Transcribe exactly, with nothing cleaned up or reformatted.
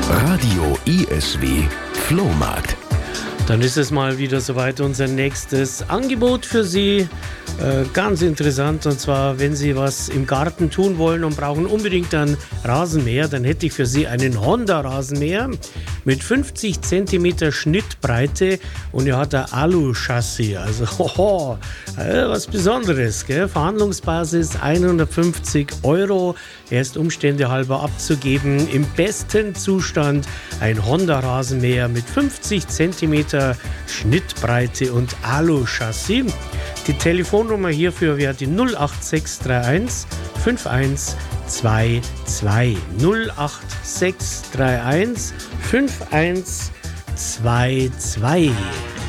Radio I S W Flohmarkt. Dann ist es mal wieder soweit, unser nächstes Angebot für Sie. Äh, ganz interessant, und zwar, wenn Sie was im Garten tun wollen und brauchen unbedingt einen Rasenmäher, dann hätte ich für Sie einen Honda-Rasenmäher mit fünfzig Zentimeter Schnittbreite und er hat ein Alu-Chassis, also hoho, äh, was Besonderes, gell? Verhandlungsbasis hundertfünfzig Euro, er ist Umstände halber abzugeben, im besten Zustand ein Honda-Rasenmäher mit fünfzig Zentimeter Schnittbreite und Alu-Chassis. Die Telefonnummer hierfür wäre die null acht sechs drei eins fünf eins zwei zwei. null acht sechs drei eins fünf eins zwei zwei.